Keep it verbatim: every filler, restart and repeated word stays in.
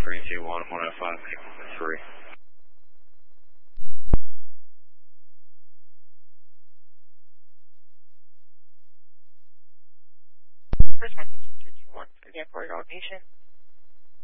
three two one one oh five three. First message is three two one for the airport location.